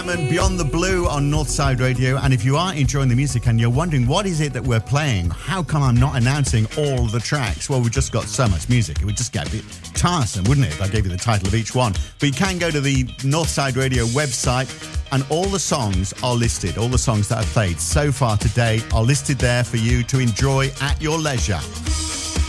Beyond the Blue on Northside Radio. And if you are enjoying the music and you're wondering what is it that we're playing, how come I'm not announcing all the tracks? Well, we've just got so much music. It would just get a bit tiresome, wouldn't it, if I gave you the title of each one? But you can go to the Northside Radio website and all the songs are listed. All the songs that I've played so far today are listed there for you to enjoy at your leisure.